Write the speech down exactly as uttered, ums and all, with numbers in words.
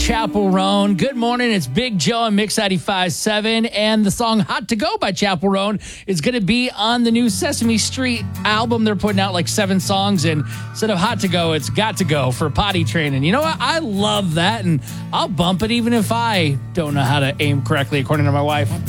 Chapel Roan. Good morning. It's Big Joe and Mix ninety-five point seven. And the song Hot to Go by Chapel Roan is going to be on the new Sesame Street album. They're putting out like seven songs. And instead of Hot to Go, it's Got to Go for potty training. You know what? I love that. And I'll bump it even if I don't know how to aim correctly, according to my wife.